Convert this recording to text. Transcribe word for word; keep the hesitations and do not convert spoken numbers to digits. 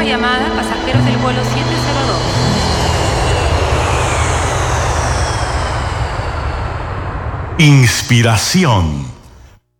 llamada, pasajeros del vuelo siete cero dos. Inspiración.